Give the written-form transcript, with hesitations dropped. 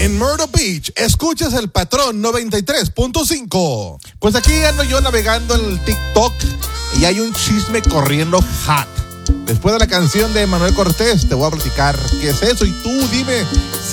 En Myrtle Beach, escuchas el Patrón 93.5. Pues aquí ando yo navegando en el TikTok y hay un chisme corriendo hot. Después de la canción de Manuel Cortés, te voy a platicar qué es eso y tú dime